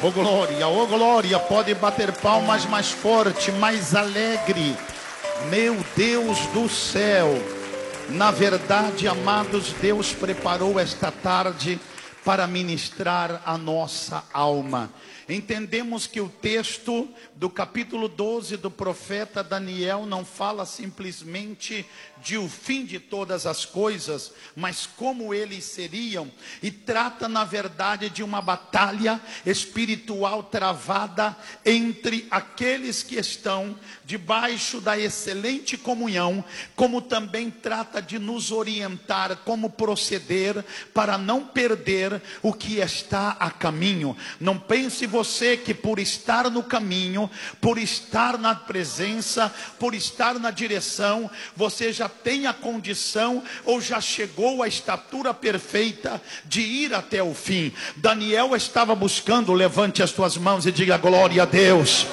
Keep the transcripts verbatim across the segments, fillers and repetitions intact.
Oh glória, oh glória, pode bater palmas mais forte, mais alegre. Meu Deus do céu, na verdade, amados, Deus preparou esta tarde para ministrar a nossa alma. Entendemos que o texto do capítulo doze do profeta Daniel não fala simplesmente de o fim de todas as coisas, mas como eles seriam, e trata na verdade de uma batalha espiritual travada entre aqueles que estão debaixo da excelente comunhão, como também trata de nos orientar como proceder para não perder o que está a caminho. Não pense você que por estar no caminho, por estar na presença, por estar na direção, você já tem a condição ou já chegou à estatura perfeita de ir até o fim. Daniel estava buscando, levante as tuas mãos e diga glória a Deus.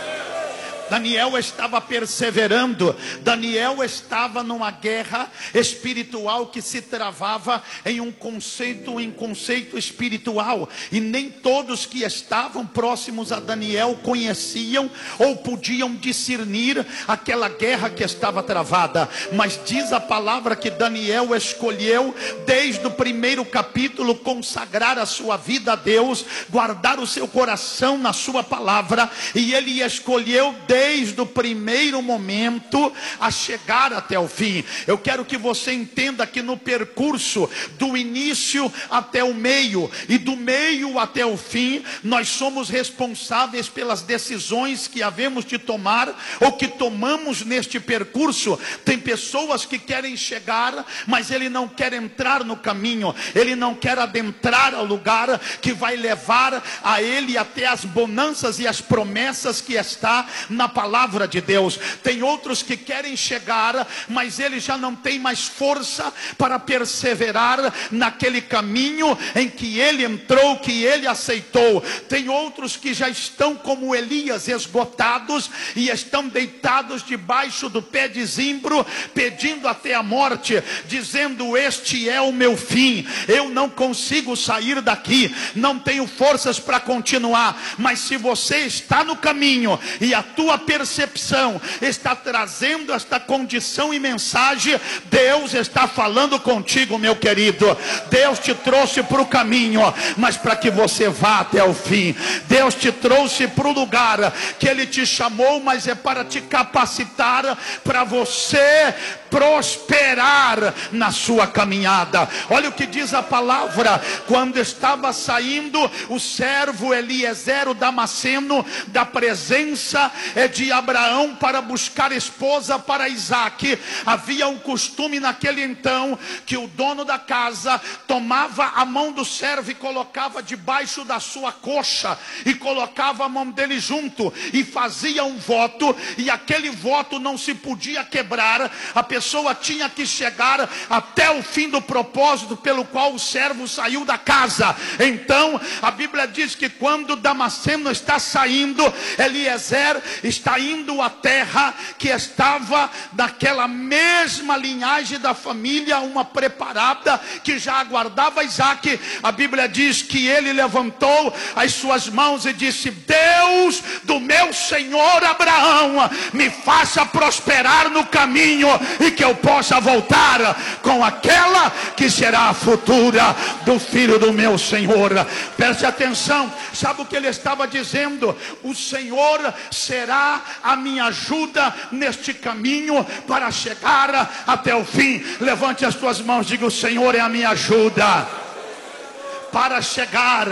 Daniel estava perseverando. Daniel estava numa guerra espiritual que se travava em um conceito, em conceito espiritual. E nem todos que estavam próximos a Daniel conheciam ou podiam discernir aquela guerra que estava travada. Mas diz a palavra que Daniel escolheu desde o primeiro capítulo consagrar a sua vida a Deus, guardar o seu coração na sua palavra, e ele escolheu desde Desde o primeiro momento a chegar até o fim. Eu quero que você entenda que no percurso do início até o meio e do meio até o fim, nós somos responsáveis pelas decisões que havemos de tomar ou que tomamos neste percurso. Tem pessoas que querem chegar, mas ele não quer entrar no caminho, ele não quer adentrar ao lugar que vai levar a ele até as bonanças e as promessas que está na palavra de Deus. Tem outros que querem chegar, mas ele já não tem mais força para perseverar naquele caminho em que ele entrou, que ele aceitou. Tem outros que já estão como Elias, esgotados, e estão deitados debaixo do pé de zimbro, pedindo até a morte, dizendo: este é o meu fim, eu não consigo sair daqui, não tenho forças para continuar. Mas se você está no caminho e a tua percepção está trazendo esta condição e mensagem, Deus está falando contigo, meu querido. Deus te trouxe para o caminho, mas para que você vá até o fim. Deus te trouxe para o lugar que Ele te chamou, mas é para te capacitar para você prosperar na sua caminhada. Olha o que diz a palavra: quando estava saindo o servo Eliezer, o Damasceno, da presença de Abraão para buscar esposa para Isaque, havia um costume naquele então que o dono da casa tomava a mão do servo e colocava debaixo da sua coxa e colocava a mão dele junto e fazia um voto, e aquele voto não se podia quebrar. A pessoa tinha que chegar até o fim do propósito pelo qual o servo saiu da casa. Então a Bíblia diz que quando Damasceno está saindo, Eliezer está indo à terra que estava daquela mesma linhagem da família, uma preparada que já aguardava Isaque. A Bíblia diz que ele levantou as suas mãos e disse: Deus do meu senhor Abraão, me faça prosperar no caminho e que eu possa voltar com aquela que será a futura do filho do meu senhor. Preste atenção, sabe o que ele estava dizendo? O Senhor será a minha ajuda neste caminho para chegar até o fim. Levante as tuas mãos, diga: o Senhor é a minha ajuda para chegar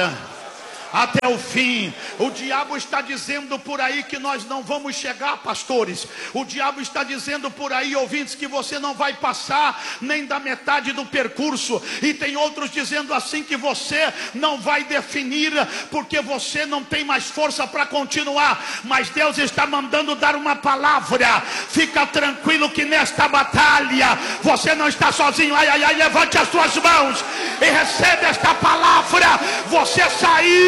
até o fim. O diabo está dizendo por aí que nós não vamos chegar, pastores. O diabo está dizendo por aí, ouvintes, que você não vai passar nem da metade do percurso. E tem outros dizendo assim que você não vai definir, porque você não tem mais força para continuar. Mas Deus está mandando dar uma palavra. Fica tranquilo que nesta batalha você não está sozinho. Ai, ai, ai, levante as suas mãos e recebe esta palavra. Você saiu